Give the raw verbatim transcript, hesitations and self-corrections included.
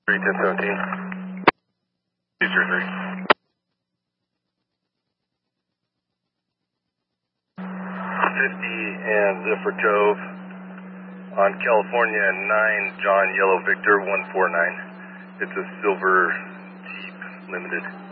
three ten seventeen. two zero three. fifty and Ziffer Cove on California nine, John Yellow Victor one four nine. It's a silver Jeep limited.